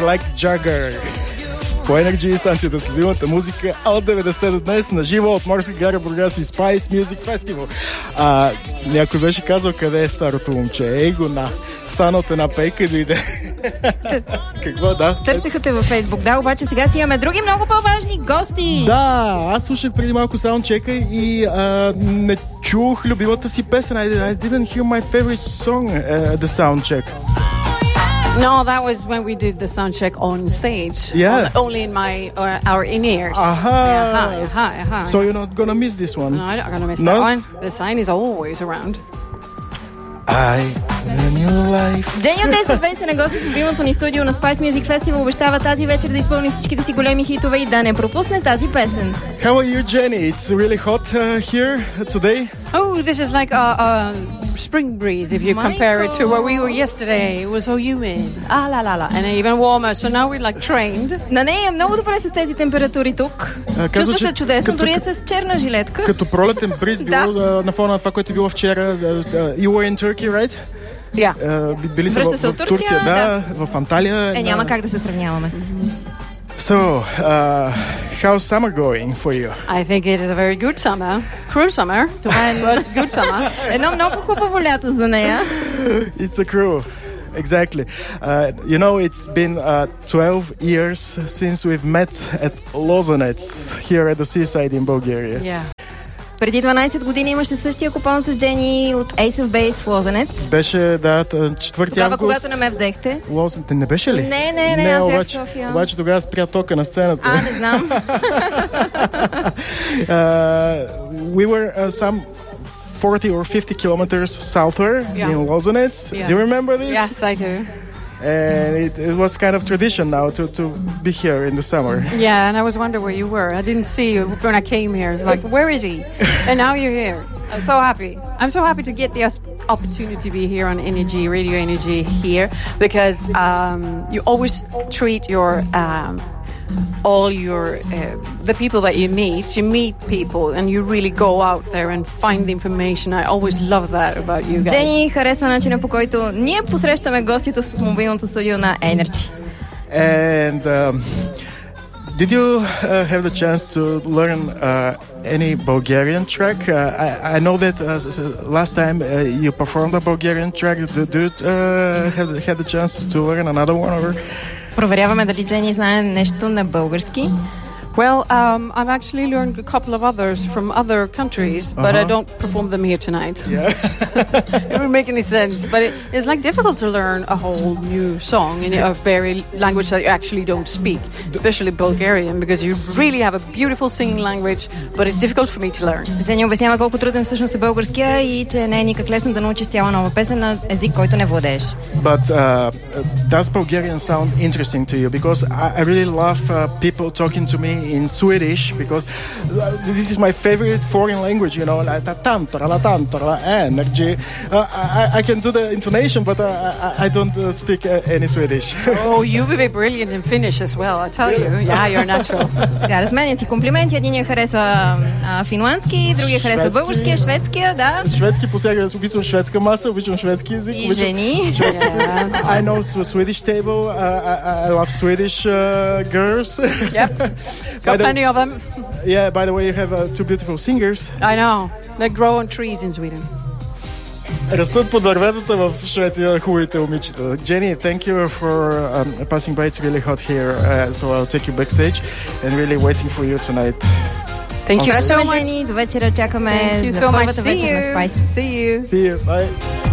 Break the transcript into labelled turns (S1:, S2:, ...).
S1: Like Jagger. По Energy станцията с любимата музика от 90 до днес на живо от Морска гара, Бургас и Spice Music Festival. Някой беше казал къде е старото момче. Его на стана от една пейка и дойде. Какво, да?
S2: Търсеха те във Фейсбук, да, обаче сега си имаме други много по-важни гости.
S1: Да, аз слушах преди малко саундчека и не чух любимата си песен. I didn't hear my favorite song, the soundcheck.
S3: No, that was when we did the sound check on stage.
S1: Yeah.
S3: Only in our in-ears.
S1: So you're not gonna miss this one?
S3: No, I'm not gonna miss that one. The sign is always around.
S2: Джени от 10 песен на гости в любимото ни студио на Spice Music Festival обещава тази вечер да изпълни всичките си големи хитове и да не пропусне тази песен.
S1: How are you, Jenny? It's really hot here today.
S3: Oh, this is like a spring breeze if you compare it to where we were yesterday. It was so humid. And even warmer. So now we're like trained.
S2: На нея е много добре с тези температури тук. Чувства се чудесно, дори е с черна жилетка.
S1: Като пролетен бриз било на фона на това, което е било вчера. You were in Turkey, right?
S3: Yeah.
S1: Били са в Турция, да, в Анталия.
S2: Няма как да се сравняваме.
S1: So, how's summer going for you?
S3: I think it is a very good summer. Cruel summer. But good summer.
S2: Едно много хубаво лято за нея.
S1: It's a cruel. Exactly. You know, it's been 12 years since we've met at Lozanets here at the seaside in Bulgaria.
S3: Yeah.
S2: Преди 12 години имаше същия купон с Джени от Ace of Base в Лозенец.
S1: Беше, да, 4 август.
S2: Тогава, когато не ме взехте.
S1: Лозенец, не беше ли?
S2: Не, аз бях в София.
S1: Обаче тогава спря тока на сцената.
S2: Не знам.
S1: We were some 40 or 50 kilometers southward in Lozanec.
S3: Yeah.
S1: Do you remember this?
S3: Yes, I do.
S1: And it was kind of tradition now to be here in the summer.
S3: Yeah, and I was wondering where you were. I didn't see you when I came here. It's like, where is he? And now you're here. I'm so happy. I'm so happy to get the opportunity to be here on Energy, Radio Energy here, because you always treat your all your the people that you meet people and you really go out there and find the information. I always love that about you guys.
S2: Джени харесва начина, по който ние посрещаме гостите в мобилното студио на Energy.
S1: And did you have the chance to learn any Bulgarian track? I know that last time you performed a Bulgarian track. Do you have the chance to learn another one? Or?
S2: Проверяваме дали Джени знае нещо на български.
S3: Well, I've actually learned a couple of others from other countries, but I don't perform them here tonight.
S1: Yeah.
S3: It wouldn't make any sense. But it's like difficult to learn a whole new song in a very language that you actually don't speak, especially Bulgarian, because you really have a beautiful singing language, but it's difficult for me to learn.
S2: Джени обяснява колко труден всъщност е българския и че не е никак лесно да научиш цяла нова песен на език, който не владееш.
S1: But does Bulgarian sound interesting to you? Because I really love people talking to me in Swedish, because this is my favorite foreign language, you know, energy. I can do the intonation, but I don't speak any Swedish.
S3: Oh, you will be brilliant in Finnish as well, I tell you. Yeah, you're natural.
S2: Да, разменят си комплименти. Единия харесва финландски, другия харесва българския, шведския, да.
S1: Шведски посяга, обичам шведска маса, обичам шведски език.
S2: И жени.
S1: I know Swedish table. I love Swedish girls.
S3: Yep. Got plenty of them.
S1: Yeah, by the way, you have two beautiful singers.
S3: I know. They grow on trees in Sweden.
S1: Растат по дърветата в Швеция хубавите момичета. Jenny, thank you for passing by. It's really hot here, so I'll take you backstage and really waiting for you tonight.
S3: Thank you so much.
S2: Jenny, до вечера чакаме за първата вечер на Spice.
S3: See you.
S1: See you. Bye.